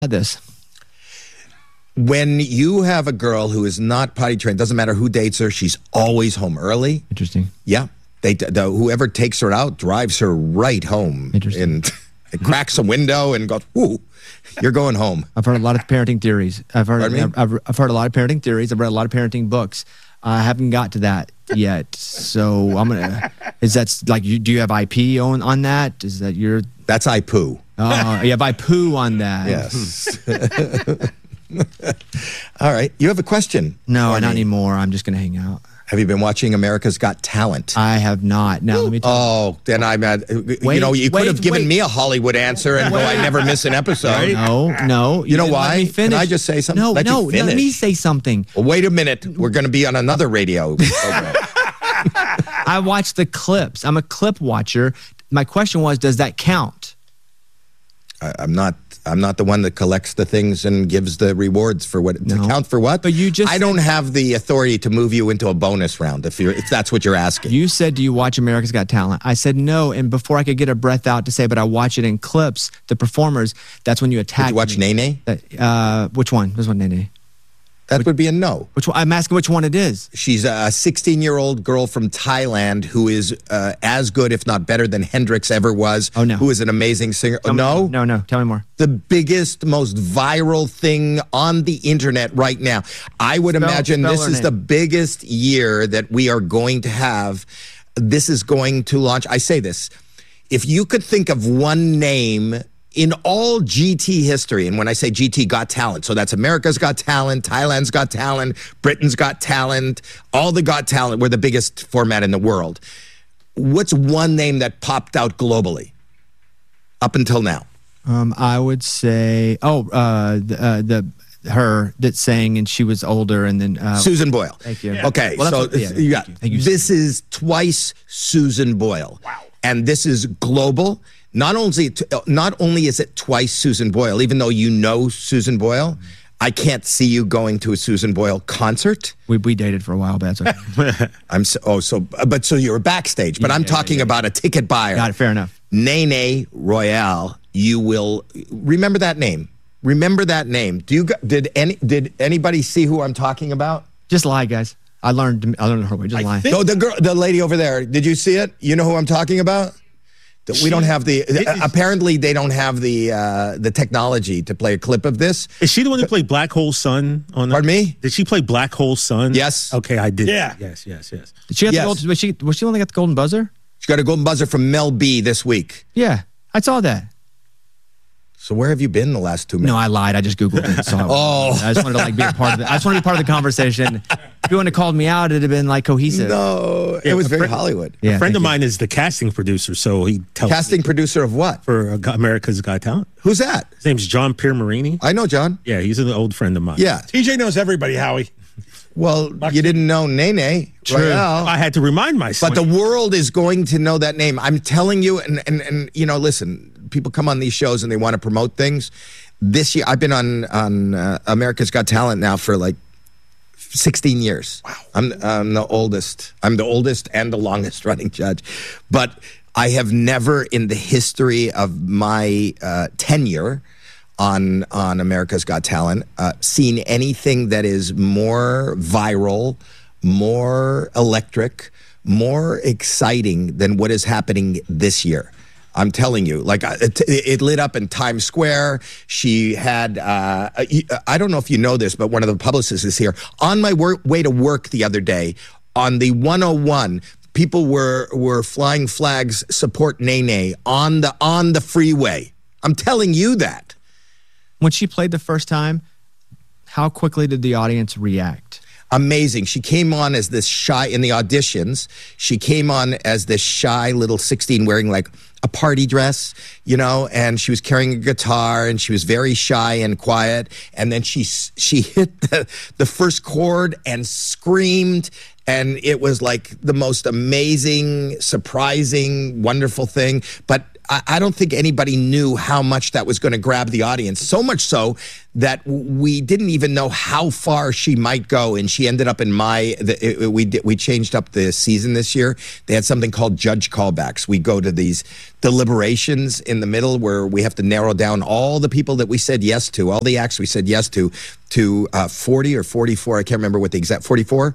this. When you have a girl who is not potty trained, doesn't matter who dates her, she's always home early. Interesting. Yeah. Whoever takes her out drives her right home. Interesting. And it cracks a window and goes, "Ooh, you're going home." I've heard a lot of parenting theories. I've heard a lot of parenting theories. I've read a lot of parenting books. I haven't got to that yet. So I'm gonna. Is that like you? Do you have IP on that? Is that your? That's I poo. Oh, you have I poo on that. Yes. All right. You have a question? No, not anymore. I'm just gonna hang out. Have you been watching America's Got Talent? I have not. Now let me tell you. Then I'm at, you could have given me a Hollywood answer and I never miss an episode. No. You know why? Let me finish. Can I just say something? No, let me say something. Well, wait a minute. We're going to be on another radio program. I watch the clips. I'm a clip watcher. My question was, does that count? I'm not the one that collects the things and gives the rewards for what to count for what. But I don't have the authority to move you into a bonus round if that's what you're asking. You said, do you watch America's Got Talent? I said no, and before I could get a breath out to say, but I watch it in clips, the performers, that's when you attack. Did you watch Nene? Which one? This one, Nene. That would be a no. Which one? I'm asking which one it is. She's a 16-year-old girl from Thailand who is as good, if not better, than Hendrix ever was. Oh, no. Who is an amazing singer. No. Tell me more. The biggest, most viral thing on the internet right now. I would imagine this is the biggest year that we are going to have. This is going to launch. I say this. If you could think of one name in all GT history, and when I say GT, Got Talent, so that's America's Got Talent, Thailand's Got Talent, Britain's Got Talent, all the Got Talent, we're the biggest format in the world. What's one name that popped out globally up until now? I would say, her that sang and she was older and then... Susan Boyle. Thank you. Yeah. Okay, thank you. This is twice Susan Boyle. Wow. And this is global. Not only is it twice Susan Boyle, even though you know Susan Boyle, I can't see you going to a Susan Boyle concert. We dated for a while, but that's okay. So you're backstage, but I'm talking about a ticket buyer. Got it, fair enough. Nene Royale, you will remember that name. Remember that name. Did anybody see who I'm talking about? Just lie, guys. I learned her way. Just lie. No, the lady over there. Did you see it? You know who I'm talking about? We don't have apparently they don't have the technology to play a clip of this. Is she the one who played Black Hole Sun on Pardon me? Did she play Black Hole Sun? Yes. Okay, I did. Yeah. Yes. Did she have the gold, was she the one that got the golden buzzer? She got a golden buzzer from Mel B this week. Yeah, I saw that. So where have you been the last 2 minutes? No, I lied. I just Googled it. So I just wanted to be a part of it. I just wanted to be part of the conversation. If you wouldn't have called me out, it'd have been like cohesive. No, it was very Hollywood. Yeah, a friend of mine is the casting producer, so he tells casting producer of what? For America's Got Talent. Who's that? His name's John Pierre Marini. I know John. Yeah, he's an old friend of mine. Yeah. TJ knows everybody, Howie. Well, you didn't know Nene. True. Royale. I had to remind myself. But the world is going to know that name. I'm telling you, and you know, listen, people come on these shows and they want to promote things. This year, I've been on America's Got Talent now for like 16 years. Wow. I'm the oldest. I'm the oldest and the longest running judge. But I have never in the history of my tenure on America's Got Talent seen anything that is more viral, more electric, more exciting than what is happening this year. I'm telling you, like it lit up in Times Square. She had, I don't know if you know this, but one of the publicists is here. On my way to work the other day, on the 101, people were flying flags, support Nene on the freeway. I'm telling you that. When she played the first time, how quickly did the audience react? Amazing. She came on as this shy, in the auditions, she came on as this shy little 16 wearing like a party dress, you know, and she was carrying a guitar and she was very shy and quiet. And then she hit the first chord and screamed. And it was like the most amazing, surprising, wonderful thing. But I don't think anybody knew how much that was going to grab the audience. So much so that we didn't even know how far she might go. And she ended up in we changed up the season this year. They had something called judge callbacks. We go to these deliberations in the middle where we have to narrow down all the people that we said yes to, all the acts we said yes to 40 or 44. I can't remember what the exact 44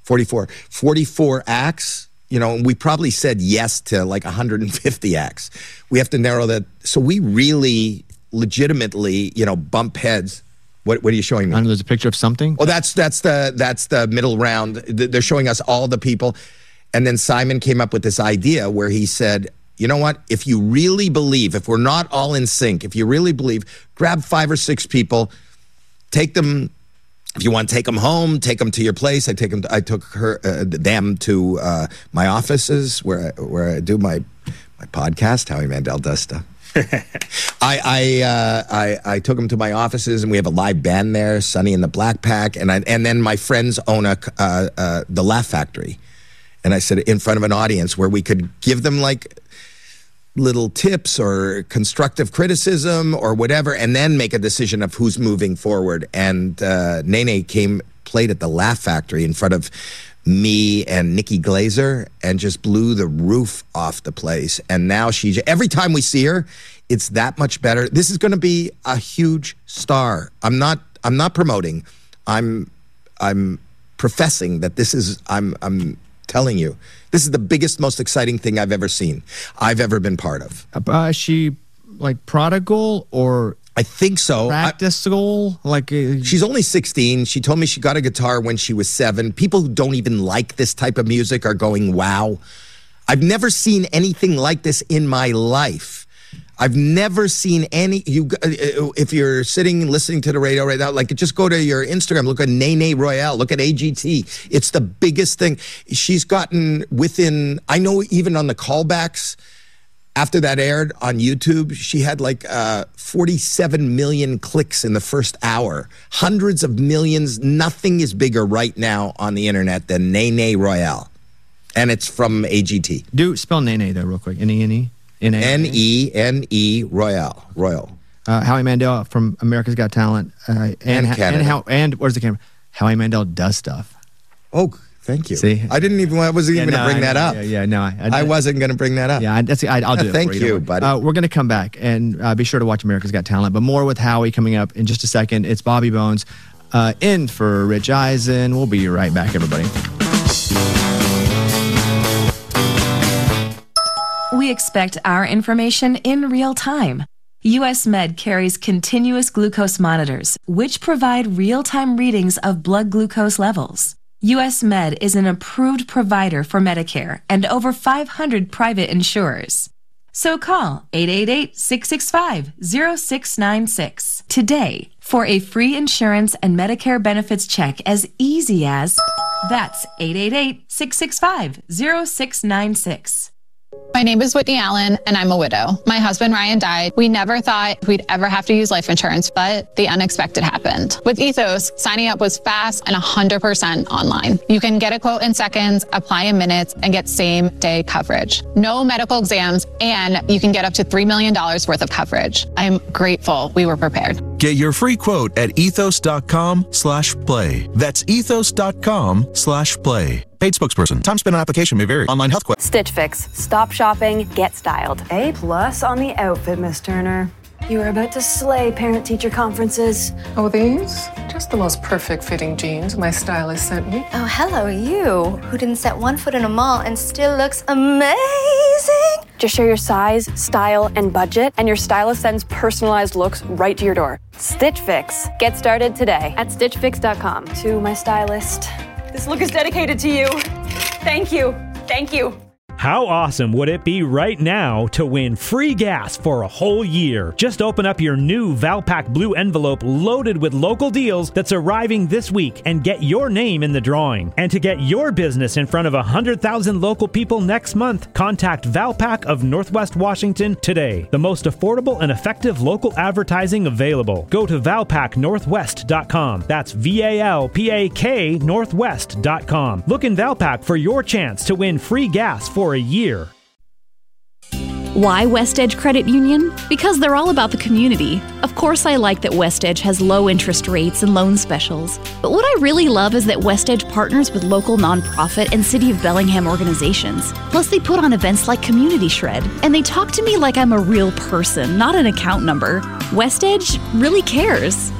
acts. You know, we probably said yes to like 150 acts. We have to narrow that. So we really legitimately, bump heads. What are you showing me? I know there's a picture of something. Oh, that's the middle round. They're showing us all the people. And then Simon came up with this idea where he said, you know what? If you really believe, if we're not all in sync, if you really believe, grab 5 or 6 people, take them. If you want to take them home, take them to your place. I took them to my offices where I do my podcast. Howie Mandel does stuff. I took them to my offices, and we have a live band there, Sonny and the Black Pack, and then my friends own the Laugh Factory, and I said in front of an audience where we could give them like little tips or constructive criticism or whatever, and then make a decision of who's moving forward. And Nene played at the Laugh Factory in front of me and Nikki Glazer and just blew the roof off the place. And now every time we see her, it's that much better. This is going to be a huge star. I'm not promoting. I'm professing that this is, I'm telling you, this is the biggest, most exciting thing I've ever seen, I've ever been part of. Is she like prodigal or? I think so. Practical? She's only 16. She told me she got a guitar when she was 7. People who don't even like this type of music are going, wow. I've never seen anything like this in my life. I've never seen if you're sitting and listening to the radio right now, just go to your Instagram, look at Nene Royale, look at AGT. It's the biggest thing. She's gotten I know even on the callbacks, after that aired on YouTube, she had 47 million clicks in the first hour. Hundreds of millions. Nothing is bigger right now on the internet than Nene Royale. And it's from AGT. Do spell Nene though real quick. N-E-N-E? Nene Royale. Howie Mandel from America's Got Talent, and Canada. And where's the camera? Howie Mandel does stuff. Oh, thank you. See, I wasn't even going to bring that up. I wasn't going to bring that up. Yeah, I'll do it. Thank you, buddy. We're going to come back and be sure to watch America's Got Talent. But more with Howie coming up in just a second. It's Bobby Bones in for Rich Eisen. We'll be right back, everybody. We expect our information in real time. US Med carries continuous glucose monitors, which provide real-time readings of blood glucose levels. US Med is an approved provider for Medicare and over 500 private insurers. So call 888-665-0696 today for a free insurance and Medicare benefits check as easy as, that's 888-665-0696. My name is Whitney Allen, and I'm a widow. My husband, Ryan, died. We never thought we'd ever have to use life insurance, but the unexpected happened. With Ethos, signing up was fast and 100% online. You can get a quote in seconds, apply in minutes, and get same-day coverage. No medical exams, and you can get up to $3 million worth of coverage. I'm grateful we were prepared. Get your free quote at ethos.com/play. That's ethos.com/play. Paid spokesperson. Time spent on application may vary. Online health question. Stitch Fix. Stop shopping, get styled. A+ on the outfit, Miss Turner. You are about to slay parent-teacher conferences. Oh, these? Just the most perfect fitting jeans my stylist sent me. Oh, hello, you, who didn't set one foot in a mall and still looks amazing. Just share your size, style, and budget, and your stylist sends personalized looks right to your door. Stitch Fix. Get started today at stitchfix.com. To my stylist, this look is dedicated to you. Thank you. Thank you. How awesome would it be right now to win free gas for a whole year? Just open up your new Valpak Blue envelope loaded with local deals that's arriving this week and get your name in the drawing. And to get your business in front of 100,000 local people next month, contact Valpak of Northwest Washington today. The most affordable and effective local advertising available. Go to valpaknorthwest.com. That's VALPAK Northwest.com. Look in Valpak for your chance to win free gas for a year. Why West Edge Credit Union? Because they're all about the community. Of course, I like that West Edge has low interest rates and loan specials. But what I really love is that West Edge partners with local nonprofit and City of Bellingham organizations. Plus, they put on events like Community Shred. And they talk to me like I'm a real person, not an account number. West Edge really cares.